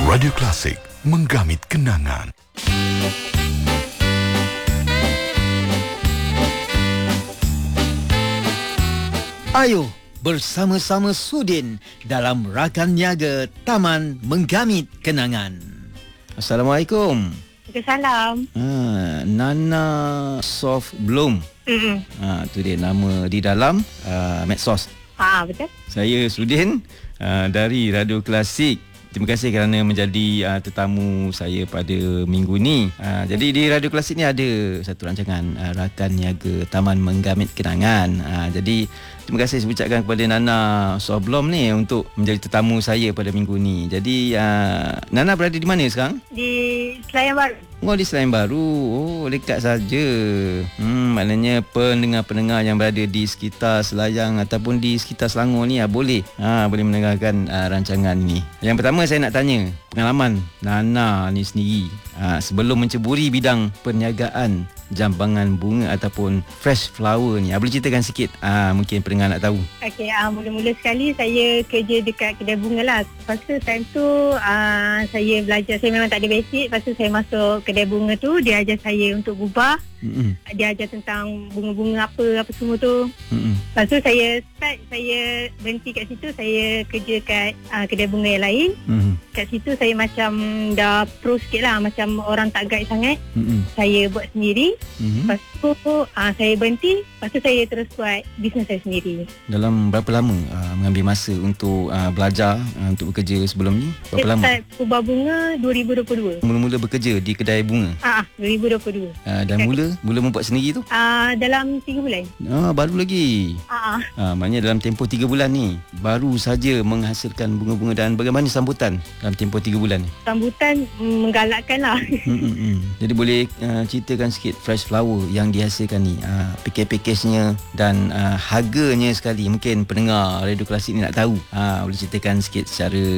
Radio Klasik, menggamit kenangan. Ayo bersama-sama Sudin dalam Rakan Niaga Taman Menggamit Kenangan. Assalamualaikum. Waalaikumsalam. Nana Soft Bloom. Tu dia nama di dalam medsos. Betul. Saya Sudin dari Radio Klasik. Terima kasih kerana menjadi tetamu saya pada minggu ni. Jadi di Radio Klasik ni ada satu rancangan Rakan Niaga Taman Menggamit Kenangan. Jadi terima kasih saya ucapkan kepada Nana Soblom ni untuk menjadi tetamu saya pada minggu ni. Jadi Nana berada di mana sekarang? Di Selayang Baru. Oh, di Selayang Baru. Oh, dekat saja. Maknanya pendengar-pendengar yang berada di sekitar Selayang ataupun di sekitar Selangor ni boleh mendengarkan rancangan ni. Yang pertama saya nak tanya pengalaman Nana ni sendiri sebelum menceburi bidang perniagaan jambangan bunga ataupun fresh flower ni. Boleh ceritakan sikit mungkin pendengar nak tahu. Okey, mula-mula sekali saya kerja dekat kedai bunga lah. Lepas tu time tu saya belajar, saya memang tak ada basic. Lepas tu saya masuk kedai bunga tu, dia ajar saya untuk gubah. Dia ajar tentang bunga-bunga apa semua tu. Lepas tu saya berhenti kat situ. Saya kerja kat kedai bunga yang lain. Kat situ saya macam dah pro sikit lah, macam orang tak guide sangat. Saya buat sendiri. Lepas tu saya berhenti. Lepas tu saya terus buat bisnes saya sendiri. Dalam berapa lama mengambil masa untuk belajar untuk bekerja sebelum ni? Berapa lama? Saya ubah bunga 2022. Mula-mula bekerja di kedai bunga? 2022. Dan mula membuat sendiri tu? Dalam 3 bulan. Baru lagi. Maknanya dalam tempoh 3 bulan ni baru saja menghasilkan bunga-bunga. Dan bagaimana sambutan dalam tempoh 3 bulan ni? Sambutan menggalakkan lah. Jadi boleh ceritakan sikit fresh flower yang dihasilkan ni, package-nya dan harganya sekali. Mungkin pendengar Radio Klasik ni nak tahu. Boleh ceritakan sikit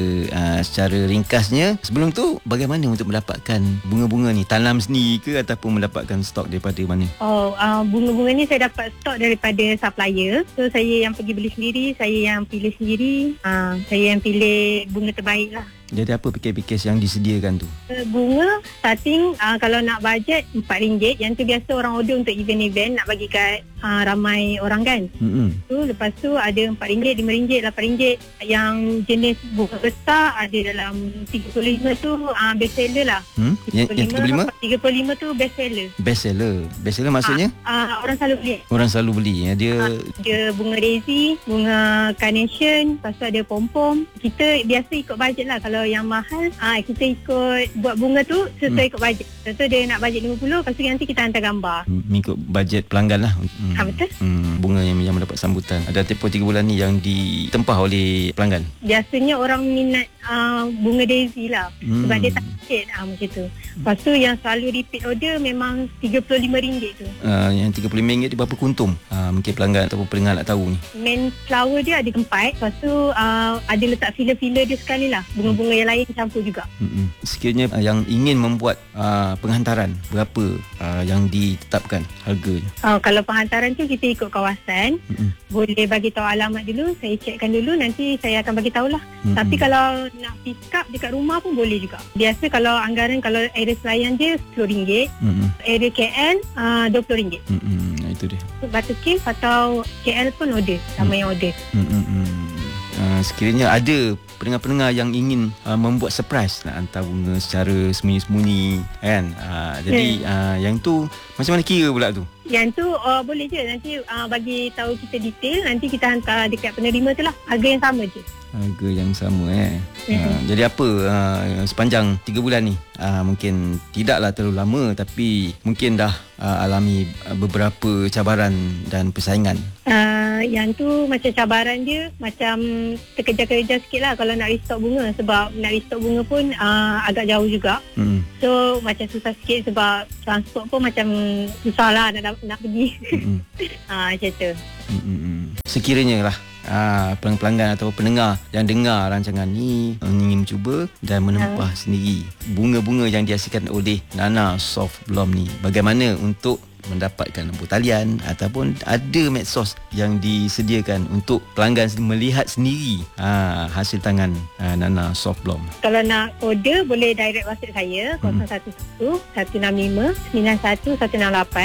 secara ringkasnya. Sebelum tu, bagaimana untuk mendapatkan bunga-bunga ni? Tanam sendiri ke ataupun mendapatkan stok daripada mana? Bunga-bunga ni saya dapat stok daripada supplier. So saya yang pergi beli sendiri, saya yang pilih sendiri. Saya yang pilih bunga terbaik lah. Jadi apa package yang disediakan tu? Bunga starting kalau nak bajet RM4. Yang tu biasa orang order untuk event-event, nak bagi kat ramai orang kan. Lepas tu ada RM4, RM5, RM8. Yang jenis bunga besar ada dalam 35 tu best seller lah. Yang 35 tu best seller. Best seller maksudnya? Orang selalu beli. Orang selalu beli. Dia bunga daisy, bunga carnation, lepas tu ada pom-pom. Kita biasa ikut bajet lah. Kalau yang mahal, kita ikut buat bunga tu sesuai ikut bajet. Contoh dia nak bajet 50, lepas tu nanti kita hantar gambar. Mengikut bajet pelanggan lah. Betul. Bunga yang mendapat sambutan. Ada tempoh 3 bulan ni yang ditempah oleh pelanggan. Biasanya orang minat bunga daisy lah. Sebab dia tak sikit macam tu. Lepas tu yang selalu repeat order memang RM35 tu. Yang RM35 tu berapa kuntum? Mungkin pelanggan ataupun pendengar nak tahu ni. Main flower dia ada 4. Lepas tu ada letak filler-filler dia sekali lah. Bunga-bunga yang lain campur juga. Sekiranya yang ingin membuat penghantaran, berapa yang ditetapkan harganya? Kalau penghantaran tu kita ikut kawasan. Boleh bagi tahu alamat dulu, saya checkkan dulu, nanti saya akan bagi tahulah. Tapi kalau nak pick up dekat rumah pun boleh juga. Biasa kalau anggaran, kalau area Selayang je RM10, area KL RM20. Itu dia. Batu Cave atau KL pun order, sama yang order. Sekiranya ada pendengar-pendengar yang ingin membuat surprise, nak hantar bunga secara sembunyi-sembunyi kan, jadi yang tu macam mana kira pula tu? Yang tu boleh je nanti bagi tahu kita detail, nanti kita hantar dekat penerima tu lah. Harga yang sama je. Harga yang sama jadi apa sepanjang 3 bulan ni, mungkin tidaklah terlalu lama tapi mungkin dah alami beberapa cabaran dan persaingan. Yang tu macam cabaran dia macam terkejar-kejar sikit lah kalau nak restock bunga. Sebab nak restock bunga pun agak jauh juga. So macam susah sikit sebab transport pun macam susah lah nak pergi. Macam tu. Sekiranya lah pelanggan atau pendengar yang dengar rancangan ni ingin cuba dan menempah sendiri bunga-bunga yang dihasilkan oleh Nana Soft Bloom ni, bagaimana untuk mendapatkan lampu talian ataupun ada medsos yang disediakan untuk pelanggan melihat sendiri hasil tangan Nana Soft Blom. Kalau nak order boleh direct WhatsApp saya 011 165 91 168.